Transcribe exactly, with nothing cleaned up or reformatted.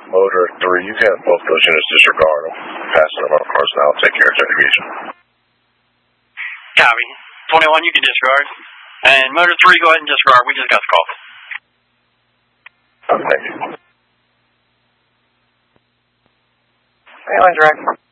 Motor three, you can have both those units disregard them. Passing them on cars now. I'll take care of distribution. Copy. twenty-one, you can disregard. And motor three, go ahead and disregard. We just got the call. Oh, thank you. Mainline direct.